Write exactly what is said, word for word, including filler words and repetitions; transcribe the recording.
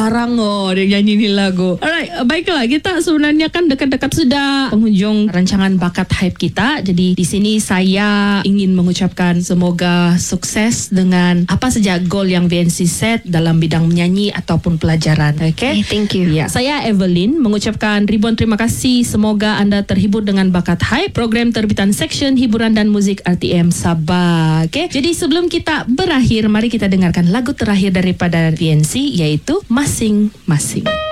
Parang oh dia nyanyi ni lagu. Alright, baiklah, kita sebenarnya kan dekat-dekat sudah penghujung rancangan Bakat Hype kita. Jadi di sini saya ingin mengucapkan semoga sukses dengan apa saja goal yang V N C set dalam bidang menyanyi ataupun pelajaran. Okay? Okay, thank you. Ya, saya Evelyn mengucapkan ribuan terima kasih. Semoga anda terhibur dengan Bakat Hype, program terbitan Seksyen Hiburan dan Muzik R T M Sabah. Okay? Jadi sebelum kita berakhir, mari kita dengarkan lagu terakhir daripada V N C, yaitu Masing-Masing.